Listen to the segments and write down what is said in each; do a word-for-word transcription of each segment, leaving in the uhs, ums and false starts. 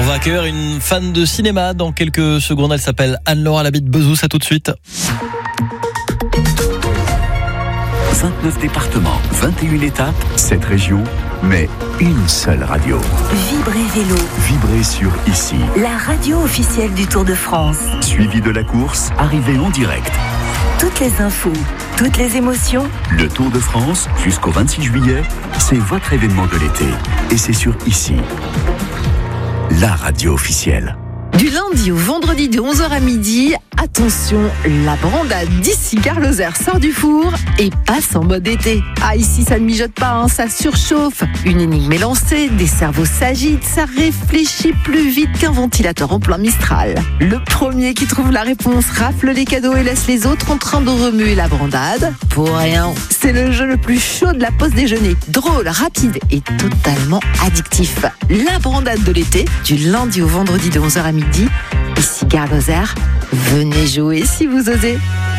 On va accueillir une fan de cinéma dans quelques secondes. Elle s'appelle Anne-Laure, elle habite Bezous. À tout de suite. vingt-neuf départements, vingt et une étapes, sept régions, mais une seule radio. Vibrez Vélo. Vibrez sur Ici. La radio officielle du Tour de France. Suivi de la course, arrivée en direct. Toutes les infos, toutes les émotions. Le Tour de France, jusqu'au vingt-six juillet, c'est votre événement de l'été. Et c'est sur Ici. La radio officielle. Du lundi au vendredi de onze heures à midi, attention, la brandade d'ici Gare Lozère sort du four et passe en mode été. Ah, ici ça ne mijote pas, hein, ça surchauffe. Une énigme est lancée, des cerveaux s'agitent, ça réfléchit plus vite qu'un ventilateur en plein Mistral. Le premier qui trouve la réponse rafle les cadeaux et laisse les autres en train de remuer la brandade. Pour rien, c'est le jeu le plus chaud de la pause déjeuner. Drôle, rapide et totalement addictif. La brandade de l'été, du lundi au vendredi de onze heures à midi. Ici Gare Lozère, venez jouer si vous osez.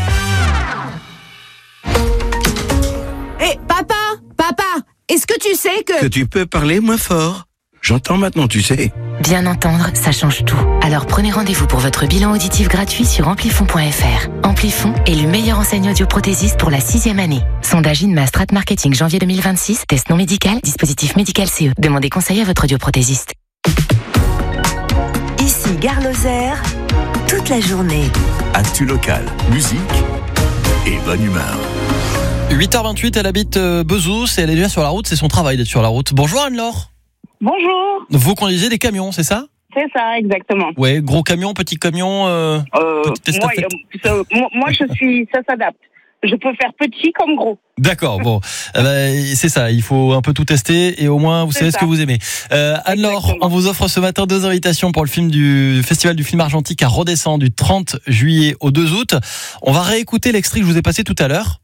Hé, hey, papa, papa, est-ce que tu sais que... Que tu peux parler moins fort. J'entends maintenant, tu sais. Bien entendre, ça change tout. Alors prenez rendez-vous pour votre bilan auditif gratuit sur amplifon point f r. Amplifon est le meilleur enseigne audioprothésiste pour la sixième année. Sondage INMA Strat Marketing janvier deux mille vingt-six. Test non médical, dispositif médical C E. Demandez conseil à votre audioprothésiste. Ici Gare Lozère, toute la journée. Actu local, musique et bonne humeur. huit heures vingt-huit, elle habite Bezous et elle est déjà sur la route. C'est son travail d'être sur la route. Bonjour Anne-Laure. Bonjour. Vous conduisez des camions, c'est ça ? C'est ça, exactement. Ouais, gros camion, petit camion. Euh, euh, moi, euh, moi, moi, je suis, ça s'adapte. Je peux faire petit comme gros. D'accord, bon, eh ben, c'est ça, il faut un peu tout tester et au moins vous c'est savez ça. ce que vous aimez. Euh, Anne-Laure, on vous offre ce matin deux invitations pour le film du Festival du film argentique à Rodessant du trente juillet au deux août. On va réécouter l'extrait que je vous ai passé tout à l'heure.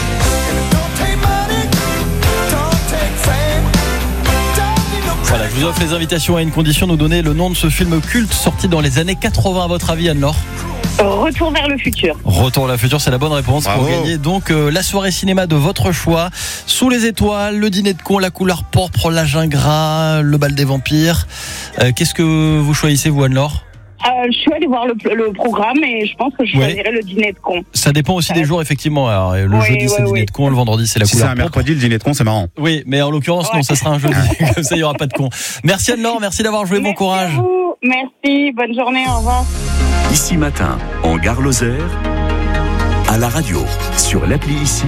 Voilà, je vous offre les invitations à une condition, nous donner le nom de ce film culte sorti dans les années quatre-vingts à votre avis Anne-Laure. Retour vers le futur. Retour vers le futur, c'est la bonne réponse. Bravo. Pour gagner donc euh, la soirée cinéma de votre choix. Sous les étoiles, le dîner de con, la couleur pourpre, la gingras, le bal des vampires. Euh, qu'est-ce que vous choisissez vous Anne-Laure ? Euh, je suis allée voir le, le programme et je pense que je choisirais ouais. le dîner de con. Ça dépend aussi des jours, effectivement. Alors, le oui, jeudi, oui, c'est le dîner oui. de con. Le vendredi, c'est la si couleur c'est un mercredi, propre. le dîner de con, c'est marrant. Oui, mais en l'occurrence, ouais. non, ça sera un jeudi. Comme ça, il n'y aura pas de con. Merci Anne-Laure, merci d'avoir joué. Merci bon courage. À vous. Merci, bonne journée, au revoir. Ici matin, en Gare Lozère, à la radio, sur l'appli Ici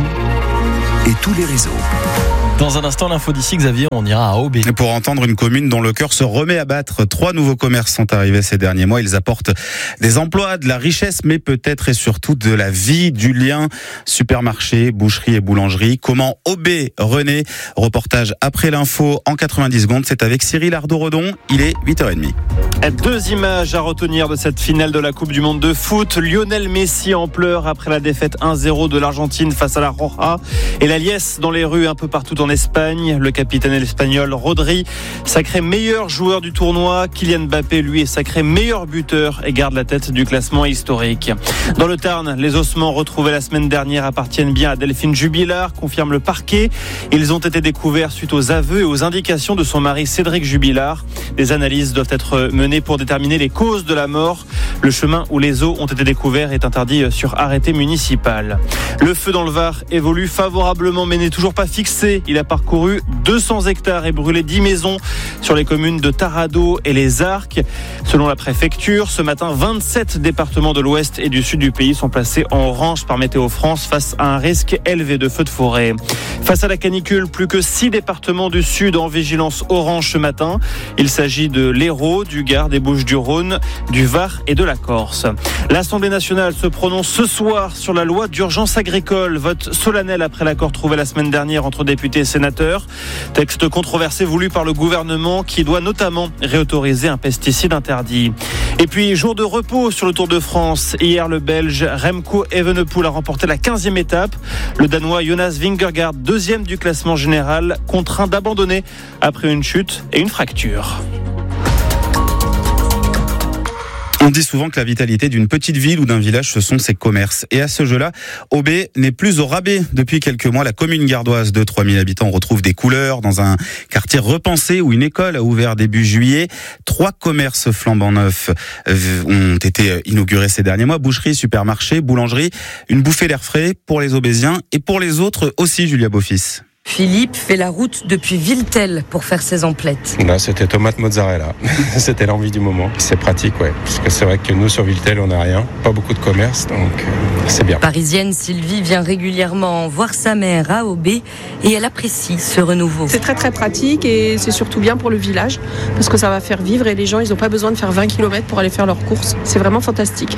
et tous les réseaux. Dans un instant, l'info d'ici, Xavier, on ira à Aubé. Pour entendre une commune dont le cœur se remet à battre. Trois nouveaux commerces sont arrivés ces derniers mois. Ils apportent des emplois, de la richesse, mais peut-être et surtout de la vie, du lien. Supermarché, boucherie et boulangerie. Comment Aubé renaît ? Reportage après l'info en quatre-vingt-dix secondes. C'est avec Cyril Ardo-Redon. Il est huit heures trente. Deux images à retenir de cette finale de la Coupe du Monde de foot. Lionel Messi en pleurs après la défaite un zéro de l'Argentine face à la Roja. Et la liesse dans les rues un peu partout en Espagne. Le capitaine espagnol Rodri, sacré meilleur joueur du tournoi. Kylian Mbappé, lui, est sacré meilleur buteur et garde la tête du classement historique. Dans le Tarn, les ossements retrouvés la semaine dernière appartiennent bien à Delphine Jubilard, confirme le parquet. Ils ont été découverts suite aux aveux et aux indications de son mari Cédric Jubilard. Des analyses doivent être menées pour déterminer les causes de la mort. Le chemin où les os ont été découverts est interdit sur arrêté municipal. Le feu dans le Var évolue favorablement mais n'est toujours pas fixé. Il a parcouru deux cents hectares et brûlé dix maisons sur les communes de Tarado et les Arcs. Selon la préfecture, ce matin, vingt-sept départements de l'ouest et du sud du pays sont placés en orange par Météo France face à un risque élevé de feux de forêt. Face à la canicule, plus que six départements du sud en vigilance orange ce matin. Il s'agit de l'Hérault, du Gard, des Bouches-du-Rhône, du Var et de la Corse. L'Assemblée nationale se prononce ce soir sur la loi d'urgence agricole. Vote solennel après l'accord trouvé la semaine dernière entre députés et sénateurs. Texte controversé voulu par le gouvernement qui doit notamment réautoriser un pesticide interdit. Et puis, jour de repos sur le Tour de France. Hier, le Belge Remco Evenepoel a remporté la quinzième étape. Le Danois Jonas Vingegaard, deuxième du classement général, contraint d'abandonner après une chute et une fracture. On dit souvent que la vitalité d'une petite ville ou d'un village, ce sont ses commerces. Et à ce jeu-là, Aubé n'est plus au rabais. Depuis quelques mois, la commune gardoise de trois mille habitants retrouve des couleurs dans un quartier repensé où une école a ouvert début juillet. Trois commerces flambant neufs ont été inaugurés ces derniers mois. Boucherie, supermarché, boulangerie. Une bouffée d'air frais pour les Aubésiens et pour les autres aussi, Julia Beaufils. Philippe fait la route depuis Villetel pour faire ses emplettes. Là, c'était tomate mozzarella. C'était l'envie du moment. C'est pratique, ouais. Parce que c'est vrai que nous, sur Villetel, on n'a rien. Pas beaucoup de commerce, donc euh, c'est bien. Parisienne, Sylvie vient régulièrement voir sa mère à Aubé et elle apprécie ce renouveau. C'est très très pratique et c'est surtout bien pour le village parce que ça va faire vivre et les gens, ils n'ont pas besoin de faire vingt kilomètres pour aller faire leurs courses. C'est vraiment fantastique.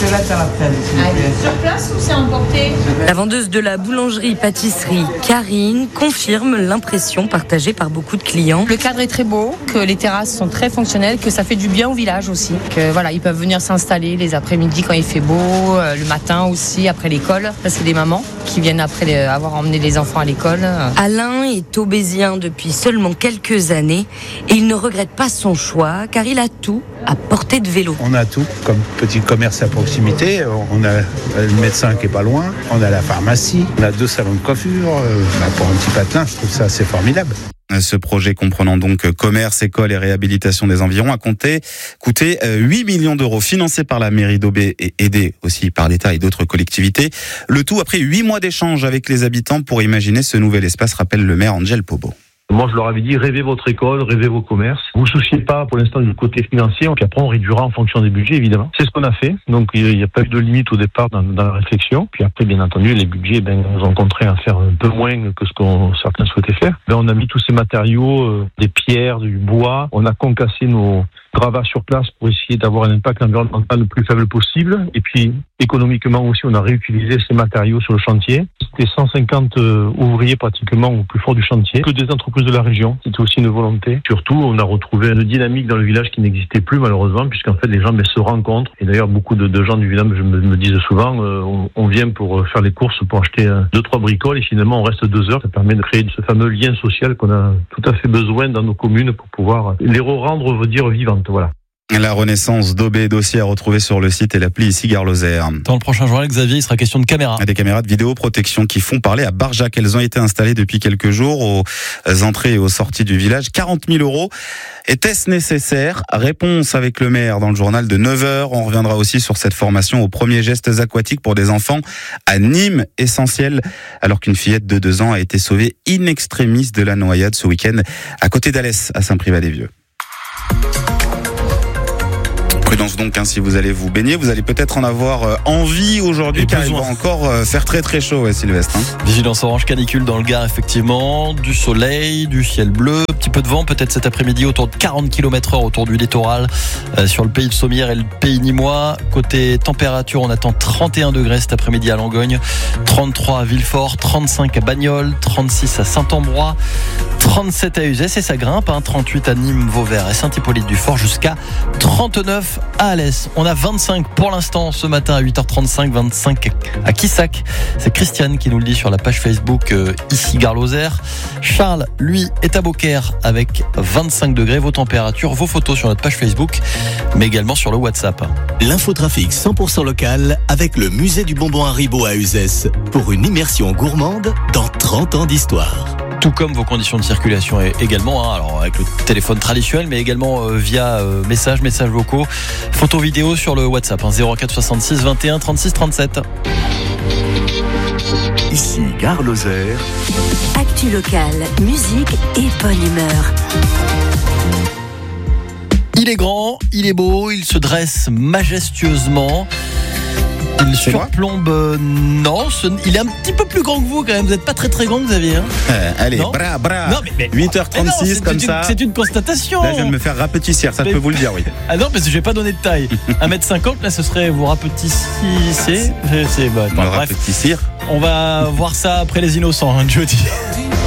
Sur place ou c'est emporté ? La vendeuse de la boulangerie-pâtisserie, Karine, confirme l'impression partagée par beaucoup de clients. Le cadre est très beau, que les terrasses sont très fonctionnelles, que ça fait du bien au village aussi. Que voilà, ils peuvent venir s'installer les après-midi quand il fait beau, euh, le matin aussi après l'école. Ça, c'est des mamans qui viennent après les, avoir emmené les enfants à l'école. Alain est aubésien depuis seulement quelques années et il ne regrette pas son choix car il a tout à portée de vélo. On a tout comme petit commerce à proximité. On a le médecin qui est pas loin, on a la pharmacie, on a deux salons de coiffure. Euh, bah pour un petit patelin, je trouve ça assez formidable. Ce projet comprenant donc commerce, école et réhabilitation des environs a compté, coûté huit millions d'euros, financé par la mairie d'Aubé et aidé aussi par l'État et d'autres collectivités. Le tout après huit mois d'échanges avec les habitants pour imaginer ce nouvel espace, rappelle le maire Angel Pobo. Moi, je leur avais dit, rêvez votre école, rêvez vos commerces. Vous vous souciez pas pour l'instant du côté financier, puis après on réduira en fonction des budgets, évidemment. C'est ce qu'on a fait, donc il n'y a pas eu de limite au départ dans, dans la réflexion. Puis après, bien entendu, les budgets ben, nous ont contraint à faire un peu moins que ce qu'on certains souhaitaient faire. Ben, on a mis tous ces matériaux, euh, des pierres, du bois, on a concassé nos gravats sur place pour essayer d'avoir un impact environnemental le plus faible possible. Et puis, économiquement aussi, on a réutilisé ces matériaux sur le chantier. C'était cent cinquante euh, ouvriers pratiquement au plus fort du chantier, que des entreprises de la région. C'était aussi une volonté. Surtout, on a retrouvé une dynamique dans le village qui n'existait plus malheureusement, puisqu'en fait les gens ben, se rencontrent. Et d'ailleurs, beaucoup de, de gens du village me, me disent souvent, euh, on, on vient pour faire les courses, pour acheter euh, deux, trois bricoles, et finalement on reste deux heures. Ça permet de créer ce fameux lien social qu'on a tout à fait besoin dans nos communes pour pouvoir les re-rendre, veut dire, vivantes. Voilà. La renaissance d'Aubé, dossier à retrouver sur le site et l'appli ici Gare Lozère. Dans le prochain journal, Xavier, il sera question de caméras. Des caméras de vidéoprotection qui font parler à Barjac. Elles ont été installées depuis quelques jours aux entrées et aux sorties du village. quarante mille euros. Était-ce nécessaire? Réponse avec le maire dans le journal de neuf heures. On reviendra aussi sur cette formation aux premiers gestes aquatiques pour des enfants à Nîmes, essentiel, alors qu'une fillette de deux ans a été sauvée in extremis de la noyade ce week-end à côté d'Alès, à Saint-Privat-des-Vieux. Prudence donc hein, si vous allez vous baigner, vous allez peut-être en avoir euh, envie aujourd'hui car il va encore euh, faire très très chaud, ouais, Sylvestre. Hein. Vigilance orange canicule dans le Gard effectivement, du soleil, du ciel bleu, petit peu de vent peut-être cet après-midi autour de quarante kilomètres heure autour du littoral euh, sur le pays de Sommières et le pays nîmois. Côté température, on attend trente et un degrés cet après-midi à Langogne, trente-trois à Villefort, trente-cinq à Bagnoles, trente-six à Saint-Ambrois, trente-sept à Uzès et ça grimpe, hein, trente-huit à Nîmes, Vauvert et Saint-Hippolyte-du-Fort jusqu'à trente-neuf à Alès. On a vingt-cinq pour l'instant ce matin à huit heures trente-cinq, vingt-cinq à Quissac. C'est Christiane qui nous le dit sur la page Facebook euh, ici Gare Lozère. Charles, lui, est à Beaucaire avec vingt-cinq degrés. Vos températures, vos photos sur notre page Facebook, mais également sur le WhatsApp. L'infotrafic cent pour cent local avec le musée du bonbon Haribo à Uzès pour une immersion gourmande dans trente ans d'histoire. Tout comme vos conditions de circulation également, hein, alors avec le téléphone traditionnel, mais également euh, via euh, messages, messages vocaux, photos vidéo sur le WhatsApp, hein, zéro quatre soixante-six vingt et un trente-six trente-sept. Ici Gare Lozère. Actu locale, musique et bonne humeur. Il est grand, il est beau, il se dresse majestueusement. Il surplombe, euh, non, ce, il est un petit peu plus grand que vous quand même. Vous n'êtes pas très très grand, Xavier. Hein euh, allez, non bra, bra. Non, mais, mais, huit heures trente-six non, comme une, ça. C'est une constatation. Là, je viens de me faire rapetissir, ça mais, je peux vous le dire, oui. Ah non, parce que je vais pas donner de taille. un mètre cinquante, là, ce serait vous rapetissez. C'est, c'est, bah, on bref. Rapetissir. On va voir ça après les innocents, hein, jeudi.